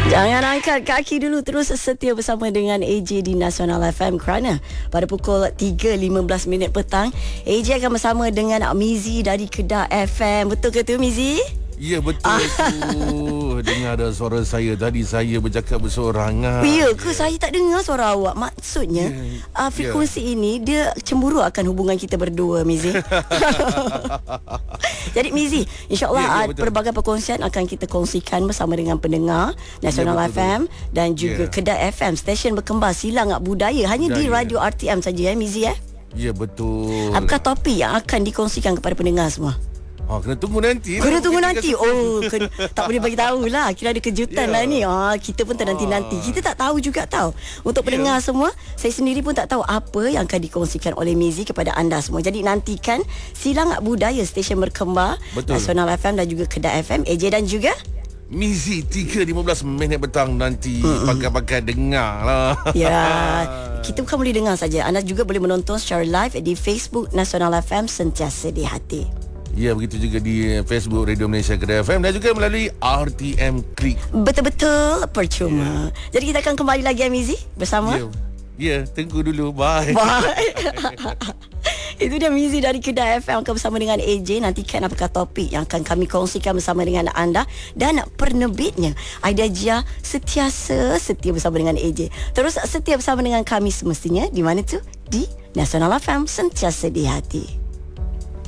Jangan angkat kaki dulu, terus setia bersama dengan AJ di Nasional FM kerana pada pukul 3.15 petang AJ akan bersama dengan Mizi dari Kedah FM. Betul ke tu, Mizi? Ya, betul tu. Dengar dah suara saya tadi, saya bercakap bersorangan. Ya ke? Saya tak dengar suara awak. Maksudnya frekuensi ini dia cemburu akan hubungan kita berdua, Mizi. Jadi Mizi, InsyaAllah pelbagai perkongsian akan kita kongsikan bersama dengan pendengar Nasional FM dan juga Kedah FM, stesen berkembar silang budaya hanya di Radio RTM saja, Mizi. Ya, betul. Apakah topik yang akan dikongsikan kepada pendengar semua? Kena tunggu nanti. Kena tunggu nanti. Tak boleh bagi tahu lah. Kira ada kejutan lah ni. Kita pun nanti-nanti. Kita tak tahu juga tahu. Untuk pendengar semua, saya sendiri pun tak tahu apa yang akan dikongsikan oleh Mizi kepada anda semua. Jadi nantikan silang budaya stesen berkembar Nasional FM dan juga Kedah FM, AJ dan juga Mizi 3.15 petang nanti. Pakai-pakai dengar lah. Ya, kita bukan boleh dengar saja. Anda juga boleh menonton secara live di Facebook Nasional FM Sentiasa di Hati. Ya, begitu juga di Facebook Radio Malaysia Kedah FM dan juga melalui RTM Klik. Betul-betul percuma. Jadi kita akan kembali lagi, Mizi, bersama. Ya, tunggu dulu. Bye. Itu dia Mizi dari Kedah FM akan bersama dengan AJ. Nantikan apakah topik yang akan kami kongsikan bersama dengan anda. Dan penerbitnya Aida Jia setia bersama dengan AJ. Terus setia bersama dengan kami semestinya. Di mana tu? Di Nasional FM Sentiasa di Hati.